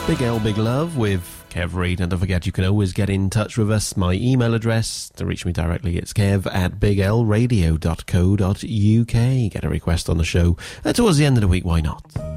Big L, Big Love with Kev Reid. And don't forget, you can always get in touch with us. My email address to reach me directly, it's kev@biglradio.co.uk. Get a request on the show towards the end of the week, why not?